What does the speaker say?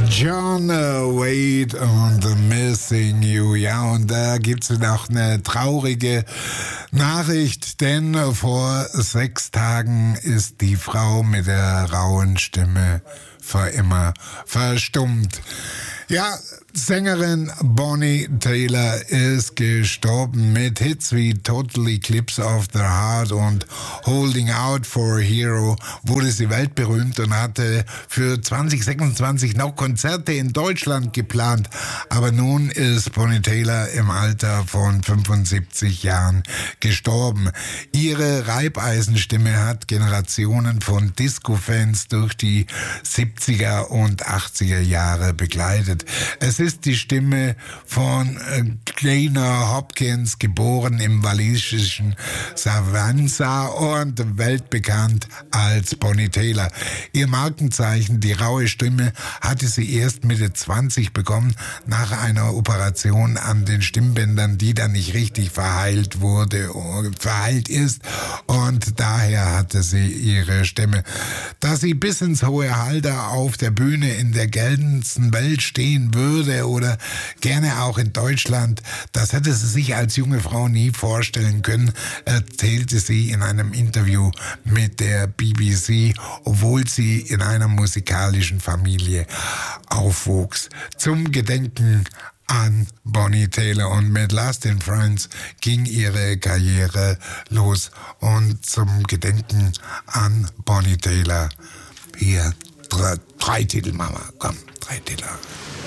John Wade und Missing You. Ja, und da gibt's noch eine traurige Nachricht, denn vor 6 Tagen ist die Frau mit der rauen Stimme für immer verstummt. Ja, Sängerin Bonnie Tyler ist gestorben. Mit Hits wie Total Eclipse of the Heart und Holding Out for a Hero wurde sie weltberühmt und hatte für 2026 noch Konzerte in Deutschland geplant. Aber nun ist Bonnie Tyler im Alter von 75 Jahren gestorben. Ihre Reibeisenstimme hat Generationen von Disco-Fans durch die 70er und 80er Jahre begleitet. Es ist die Stimme von Kleiner Hopkins, geboren im walisischen Savansa und weltbekannt als Bonnie Tyler. Ihr Markenzeichen, die raue Stimme, hatte sie erst Mitte 20 bekommen, nach einer Operation an den Stimmbändern, die dann nicht richtig verheilt ist, und daher hatte sie ihre Stimme. Dass sie bis ins hohe Alter auf der Bühne in der geltendsten Welt stehen würde oder gerne auch in Deutschland, das hätte sie sich als junge Frau nie vorstellen können, erzählte sie in einem Interview mit der BBC, obwohl sie in einer musikalischen Familie aufwuchs. Zum Gedenken an Bonnie Tyler und mit Last in France ging ihre Karriere los, und zum Gedenken an Bonnie Tyler hier 3 Titel, Mama, komm, 3 Titel.